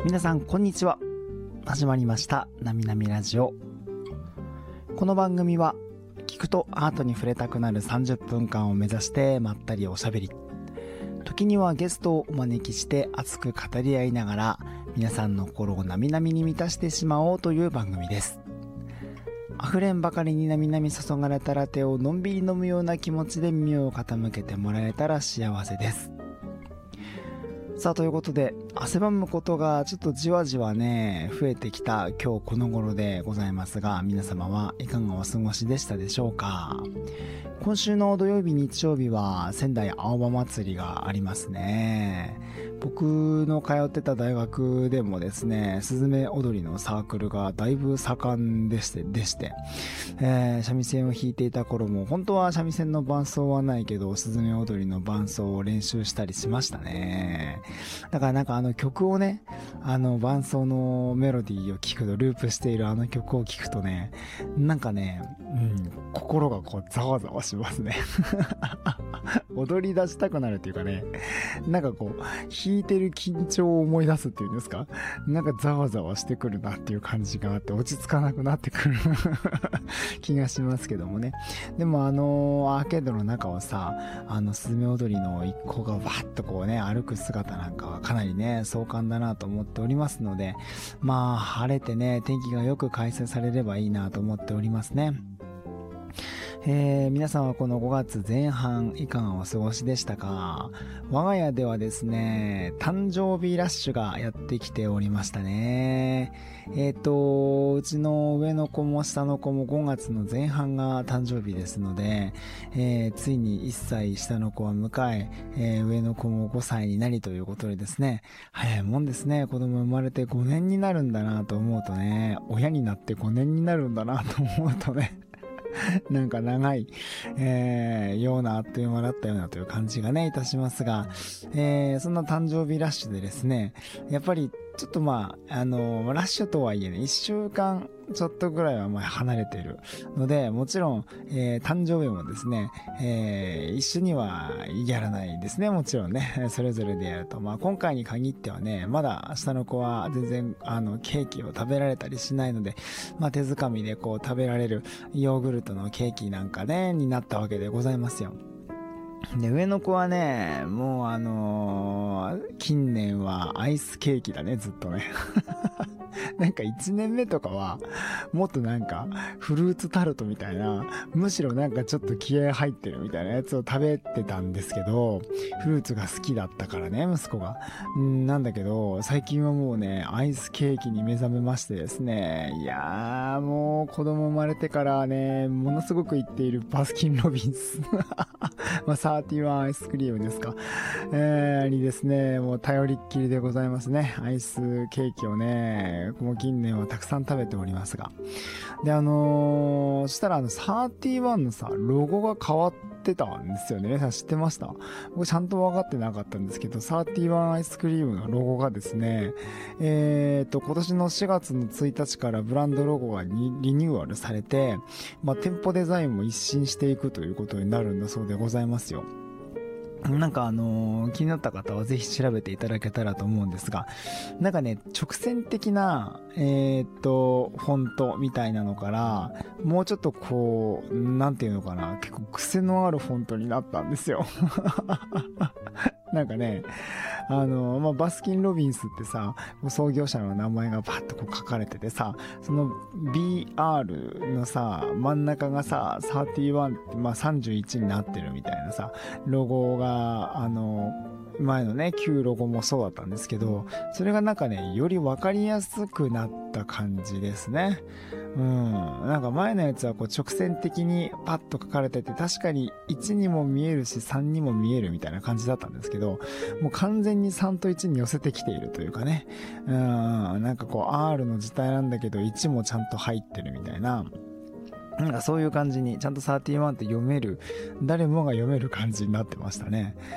皆さんこんにちは。始まりましたなみなみラジオ。この番組は聞くとアートに触れたくなる30分間を目指してまったりおしゃべり、時にはゲストをお招きして熱く語り合いながら皆さんの心をなみなみに満たしてしまおうという番組です。溢れんばかりになみなみ注がれたラテをのんびり飲むような気持ちで耳を傾けてもらえたら幸せです。さあ、ということで汗ばむことがちょっとじわじわね増えてきた今日この頃でございますが、皆様はいかがお過ごしでしたでしょうか。今週の土曜日日曜日は仙台青葉祭りがありますね。僕の通ってた大学でもですね、スズメ踊りのサークルがだいぶ盛んでして、三味線を弾いていた頃も本当は三味線の伴奏はないけどスズメ踊りの伴奏を練習したりしましたね。だからなんか曲をね、伴奏のメロディーを聞くと、ループしている曲を聞くとね、なんかね、心がこうざわざわしますね踊り出したくなるっていうかね、なんかこう弾いてる緊張を思い出すっていうんですか、なんかざわざわしてくるなっていう感じがあって、落ち着かなくなってくる気がしますけどもね。でもアーケードの中をさ、スズメ踊りの一行がわっとこうね歩く姿なんかはかなりね壮観だなと思っておりますので、まあ晴れてね天気がよく開催されればいいなと思っておりますね。皆さんはこの5月前半いかがお過ごしでしたか。我が家ではですね、誕生日ラッシュがやってきておりましたね。うちの上の子も下の子も5月の前半が誕生日ですので、ついに1歳下の子は迎え、上の子も5歳になりということでですね、早いもんですね。子供生まれて5年になるんだなと思うとね、親になって5年になるんだなと思うとねなんか長い、ようなあっという間だったようなという感じがねいたしますが、そんな誕生日ラッシュでですね、やっぱりちょっとラッシュとはいえね、1週間ちょっとぐらいは離れているので、もちろん、誕生日もですね、一緒にはやらないですね。もちろんね、それぞれでやると。今回に限ってはね、まだ下の子は全然、ケーキを食べられたりしないので、手づかみでこう食べられるヨーグルトのケーキなんかね、になったわけでございますよ。で、上の子はね、もう近年はアイスケーキだね、ずっとね。なんか1年目とかはもっとなんかフルーツタルトみたいな、むしろなんかちょっと気合入ってるみたいなやつを食べてたんですけど、フルーツが好きだったからね、息子が。なんだけど最近はもうねアイスケーキに目覚めましてですね、いやーもう子供生まれてからねものすごく言っているバスキンロビンス31アイスクリームですか、にですねもう頼りっきりでございますね。アイスケーキをねもう近年はたくさん食べておりますが、でそしたら31のさロゴが変わってたんですよね。知ってました？僕ちゃんと分かってなかったんですけど、31アイスクリームのロゴがですね、今年の4月の1日からブランドロゴがリニューアルされて、店舗デザインも一新していくということになるんだそうでございますよ。なんか気になった方はぜひ調べていただけたらと思うんですが、なんかね直線的なフォントみたいなのからもうちょっとこうなんていうのかな、結構癖のあるフォントになったんですよなんかねバスキンロビンスってさ創業者の名前がバッとこう書かれててさ、その BR のさ真ん中がさ31って31になってるみたいなさロゴが前のね旧ロゴもそうだったんですけど、それがなんかねより分かりやすくなった感じですね。なんか前のやつはこう直線的にパッと書かれてて、確かに1にも見えるし3にも見えるみたいな感じだったんですけど、もう完全に3と1に寄せてきているというかね、なんかこう R の字体なんだけど1もちゃんと入ってるみたいな、なんかそういう感じにちゃんと31って読める、誰もが読める感じになってましたね。